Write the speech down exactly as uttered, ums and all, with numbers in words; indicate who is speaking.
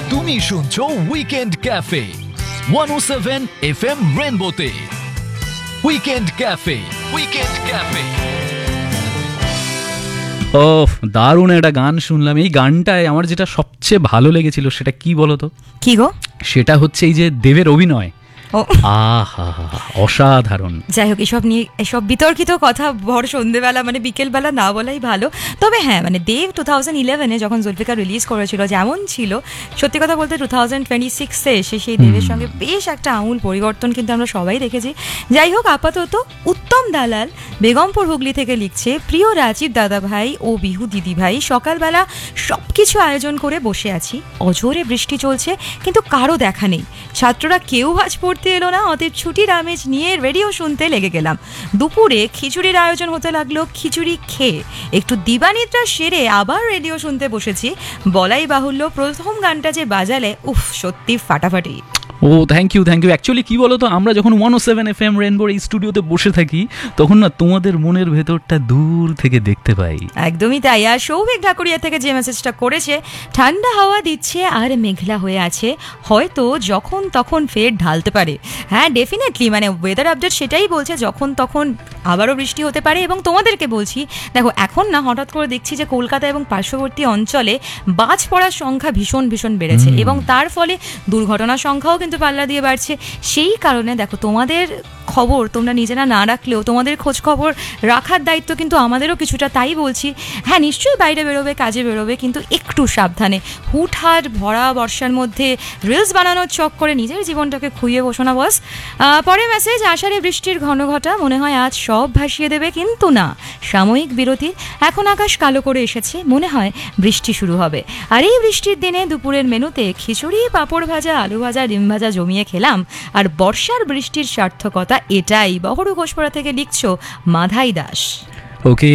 Speaker 1: তুমি শুনছো weekend cafe one ও seven F M রেনবোতে। Weekend cafe weekend cafe
Speaker 2: ও দারুণ একটা গান শুনলাম। এই গানটায় আমার যেটা সবচেয়ে ভালো লেগেছিল সেটা কি বলতো?
Speaker 3: কি গো?
Speaker 2: সেটা হচ্ছে এই যে দেবের অভিনয়। আহা অসাধারণ।
Speaker 3: যাই হোক, এসব নিয়ে এসব বিতর্কিত কথা ভর সন্ধ্যেবেলা মানে বিকেলবেলা না বলাই ভালো। তবে হ্যাঁ, মানে দেব টু থাউজেন্ড ইলেভেনে যখন জুলফিকার রিলিজ করেছিল যেমন ছিল, সত্যি কথা বলতে টু থাউজেন্ড টোয়েন্টি সিক্সে এসে সেই দেবের সঙ্গে বেশ একটা আমূল পরিবর্তন কিন্তু আমরা সবাই দেখেছি। যাই হোক, আপাতত উত্তম দালাল বেগমপুর হুগলি থেকে লিখছে, প্রিয় রাজীব দাদা ভাই ও বিহু দিদি ভাই, সকালবেলা সব কিছু আয়োজন করে বসে আছি। অঝোরে বৃষ্টি চলছে কিন্তু কারো দেখা নেই। ছাত্ররা কেউ আজ পড়তে এলো না, অতএব ছুটির আমেজ নিয়ে রেডিও শুনতে লেগে গেলাম। দুপুরে খিচুড়ির আয়োজন হতে লাগলো। খিচুড়ি খেয়ে একটু দিবানিদ্রা সেরে আবার রেডিও শুনতে বসেছি। বলাই বাহুল্য, প্রথম গানটা যে বাজালে উফ সত্যি ফাটাফাটি।
Speaker 2: ও thank you thank you actually কী বলো তো, আমরা যখন ওয়ান ও সেভেন এফ এম রেনবোর এই স্টুডিওতে বসে থাকি তখন না তোমাদের মনের ভেতরটা দূর থেকে দেখতে পাই।
Speaker 3: একদমই তাই। আর সৌভিক ঢাকুরিয়া থেকে যে মেসেজটা করেছে, ঠান্ডা হাওয়া দিচ্ছে আর মেঘলা হয়ে আছে, হয়তো যখন তখন ফের ঢালতে পারে। হ্যাঁ ডেফিনেটলি, মানে ওয়েদার আপডেট সেটাই বলছে, যখন তখন আবারও বৃষ্টি হতে পারে। এবং তোমাদেরকে বলছি, দেখো এখন না হঠাৎ করে দেখছি যে কলকাতা এবং পার্শ্ববর্তী অঞ্চলে বাজ পড়ার সংখ্যা ভীষণ ভীষণ বেড়েছে এবং তার ফলে দুর্ঘটনার সংখ্যাও কিন্তু পাল্লা দিয়ে বাড়ছে। সেই কারণে দেখো, তোমাদের খবর তোমরা নিজেরা না রাখলেও তোমাদের খোঁজ খবর রাখার দায়িত্ব কিন্তু আমাদেরও কিছুটা। তাই বলছি, হ্যাঁ নিশ্চয়ই বাইরে বেরোবে, কাজে বেরোবে, কিন্তু একটু সাবধানে। হুটহাট ভরা বর্ষার মধ্যে রিলস বানানোর চক করে নিজের জীবনটাকে খুইয়ে বসো না বস। পরে মেসেজ, আষাঢ়ে বৃষ্টির ঘন ঘটা মনে হয় আজ সব ভাসিয়ে দেবে, কিন্তু না, সাময়িক বিরতি। এখন আকাশ কালো করে এসেছে, মনে হয় বৃষ্টি শুরু হবে। আর এই বৃষ্টির দিনে দুপুরের মেনুতে খিচুড়ি, পাঁপড় ভাজা, আলু ভাজা, ডিম ভাজা জমিয়ে খেলাম। আর বর্ষার বৃষ্টির সার্থকতা এটাই। বহরু ঘোষপাড়া থেকে লিখছো মাধাই দাস।
Speaker 2: ওকে।